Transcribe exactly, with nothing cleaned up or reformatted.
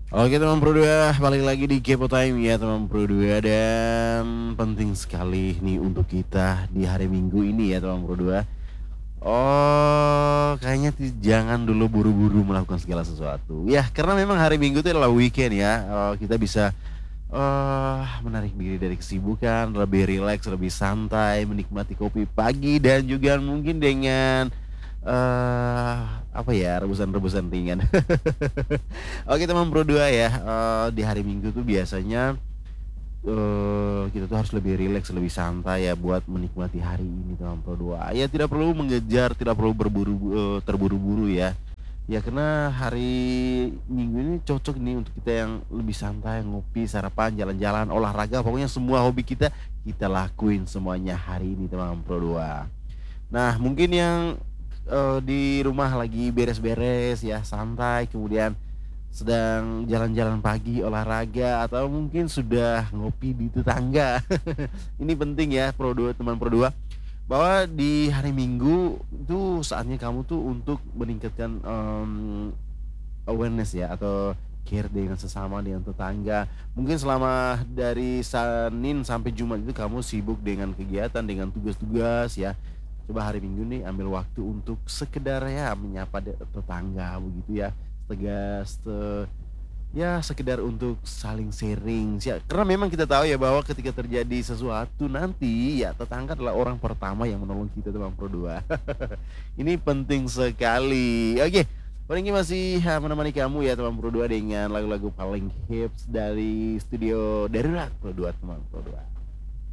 Oke teman Pro dua, balik lagi di Kepo Time ya teman Pro dua. Dan penting sekali nih untuk kita di hari Minggu ini ya teman Pro dua. Oh, kayaknya ti- jangan dulu buru-buru melakukan segala sesuatu. Ya, karena memang hari Minggu itu adalah weekend ya. Oh, kita bisa eh menarik diri dari kesibukan, lebih rileks, lebih santai, menikmati kopi pagi dan juga mungkin dengan eh apa ya, rebusan-rebusan ringan. Oke teman Pro dua ya, eh, di hari Minggu tuh biasanya eh kita tuh harus lebih rileks, lebih santai ya buat menikmati hari ini teman Pro dua. Ya tidak perlu mengejar, tidak perlu berburu eh, terburu-buru ya. Ya karena hari Minggu ini cocok nih untuk kita yang lebih santai, ngopi, sarapan, jalan-jalan, olahraga, pokoknya semua hobi kita kita lakuin semuanya hari ini teman Pro dua. Nah, mungkin yang eh, di rumah lagi beres-beres ya, santai, kemudian sedang jalan-jalan pagi, olahraga, atau mungkin sudah ngopi di tetangga. Ini penting ya, Pro dua, teman Pro dua, bahwa di hari Minggu itu saatnya kamu tuh untuk meningkatkan em, awareness ya atau care dengan sesama, dengan tetangga. Mungkin selama dari Senin sampai Jumat itu kamu sibuk dengan kegiatan, dengan tugas-tugas ya. Coba hari Minggu nih ambil waktu untuk sekedar ya menyapa de- tetangga begitu ya. Tegas, ya sekedar untuk saling sharing. Sia- Karena memang kita tahu ya bahwa ketika terjadi sesuatu nanti ya tetangga adalah orang pertama yang menolong kita teman Pro dua. Ini penting sekali. Oke, Franky masih ha, menemani kamu ya teman Pro dua dengan lagu-lagu paling hits dari studio Darurat Pro dua teman Pro dua.